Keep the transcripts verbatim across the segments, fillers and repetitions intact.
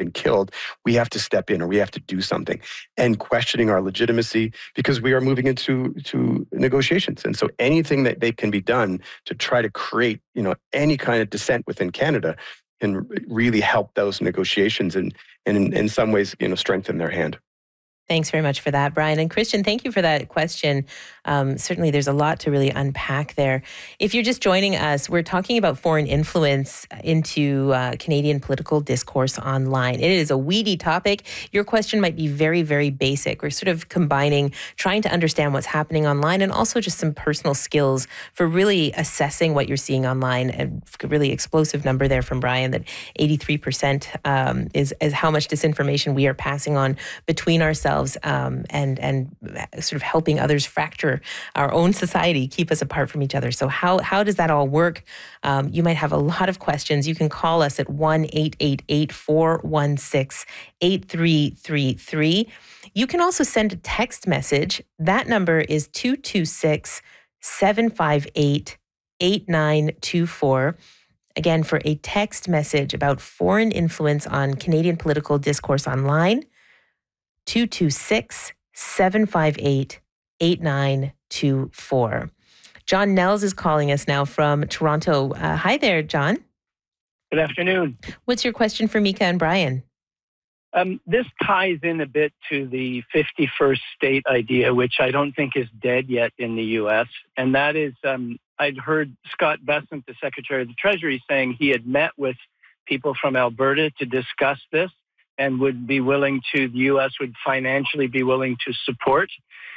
been killed, we have to step in or we have to do something. And questioning our legitimacy because we are moving into to negotiations. And so anything that they can be done to try to create, you know, any kind of dissent within Canada can really help those negotiations and, and in, in some ways, you know, strengthen their hand. Thanks very much for that, Brian. And Christian, thank you for that question. Um, certainly, there's a lot to really unpack there. If you're just joining us, we're talking about foreign influence into uh, Canadian political discourse online. It is a weedy topic. Your question might be very, very basic. We're sort of combining trying to understand what's happening online and also just some personal skills for really assessing what you're seeing online. A really explosive number there from Brian that eighty-three percent um, is, is how much disinformation we are passing on between ourselves. Um, and and sort of helping others fracture our own society, keep us apart from each other. So how how does that all work? Um, you might have a lot of questions. You can call us at one eight eight eight, four one six, eight three three three. You can also send a text message. That number is two two six, seven five eight, eight nine two four. Again, for a text message about foreign influence on Canadian political discourse online, two two six, seven five eight, eight nine two four. John Nels is calling us now from Toronto. Uh, hi there, John. Good afternoon. What's your question for Mika and Brian? Um, this ties in a bit to the fifty-first state idea, which I don't think is dead yet in the U S. And that is, um, I'd heard Scott Bessent, the Secretary of the Treasury, saying he had met with people from Alberta to discuss this, and would be willing to, the U S would financially be willing to support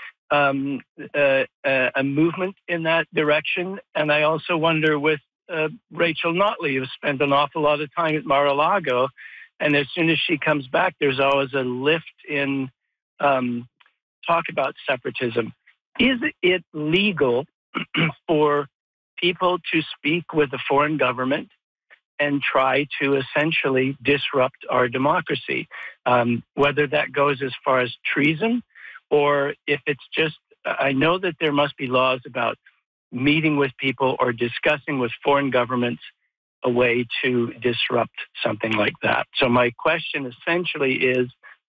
um, uh, uh, a movement in that direction. And I also wonder with uh, Rachel Notley, who spent an awful lot of time at Mar-a-Lago, and as soon as she comes back, there's always a lift in um, talk about separatism. Is it legal for people to speak with a foreign government and try to essentially disrupt our democracy, um, whether that goes as far as treason or if it's just, I know that there must be laws about meeting with people or discussing with foreign governments a way to disrupt something like that. So my question essentially is,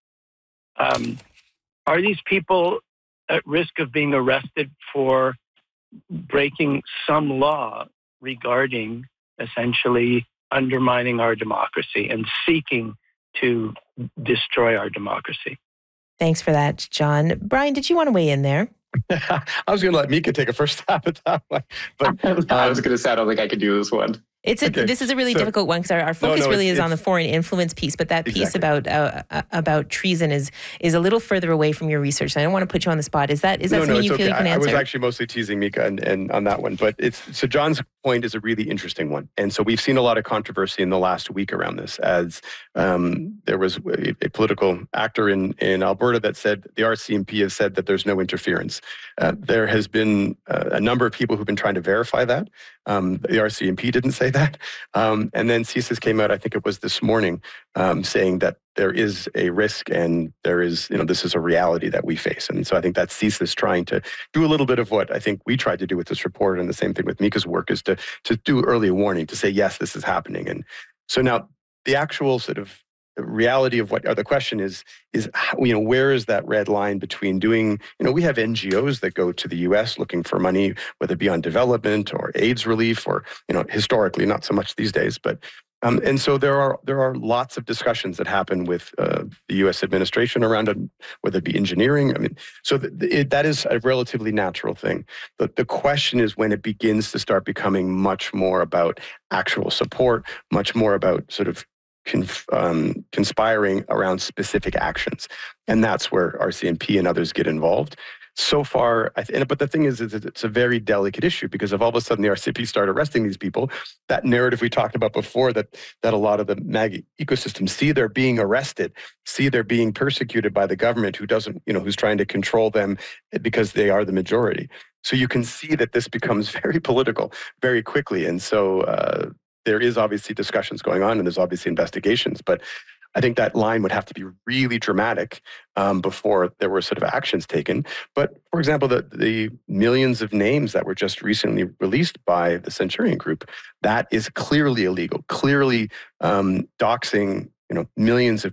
um, are these people at risk of being arrested for breaking some law regarding essentially undermining our democracy and seeking to destroy our democracy? Thanks for that, John. Brian, did you want to weigh in there? I was going to let Mika take a first stab at that one. But, um, I was going to say, I don't think I could do this one. It's a, okay. This is a really so, difficult one because our, our focus no, no, really is on the foreign influence piece, but that piece exactly. about uh, about treason is is a little further away from your research. I don't want to put you on the spot. Is that is that no, something no, you okay. feel you can I, answer? I was actually mostly teasing Mika and, and on that one, but it's so John's point is a really interesting one, and so we've seen a lot of controversy in the last week around this. As um, there was a, a political actor in in Alberta that said the R C M P has said that there's no interference. Uh, there has been uh, a number of people who've been trying to verify that. Um, the R C M P didn't say that. Um, and then CSIS came out, I think it was this morning, um, saying that there is a risk and there is, you know, this is a reality that we face. And so I think that's CSIS trying to do a little bit of what I think we tried to do with this report, and the same thing with Mika's work, is to, to do early warning, to say, yes, this is happening. And so now the actual sort of the reality of what, or the question is, is how, you know, where is that red line between doing, you know, we have N G Os that go to the U S looking for money, whether it be on development or AIDS relief, or, you know, historically, not so much these days, but, um, and so there are there are lots of discussions that happen with uh, the U S administration around it, whether it be engineering. I mean, so th- it, that is a relatively natural thing. But the question is when it begins to start becoming much more about actual support, much more about sort of Conf, um, conspiring around specific actions. And that's where R C M P and others get involved. So far, I th- but the thing is, is it's a very delicate issue, because if all of a sudden the R C M P start arresting these people, that narrative we talked about before, that that a lot of the MAGA ecosystem see they're being arrested, see they're being persecuted by the government who doesn't, you know, who's trying to control them because they are the majority. So you can see that this becomes very political very quickly. And so, uh, there is obviously discussions going on, and there's obviously investigations, but I think that line would have to be really dramatic um, before there were sort of actions taken. But for example, the, the millions of names that were just recently released by the Centurion Group, that is clearly illegal, clearly um, doxing, you know, millions of